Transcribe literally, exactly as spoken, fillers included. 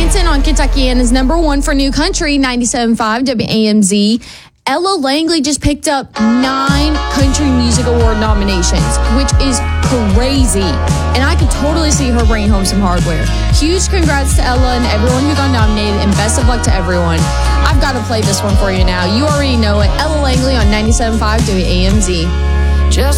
Dancing on Kentuckiana's number one for new country, ninety-seven point five W A M Z. Ella Langley just picked up nine Country Music Award nominations, which is crazy. And I could totally see her bringing home some hardware. Huge congrats to Ella and everyone who got nominated, and best of luck to everyone. I've got to play this one for you now. You already know it. Ella Langley on ninety-seven point five W A M Z. Just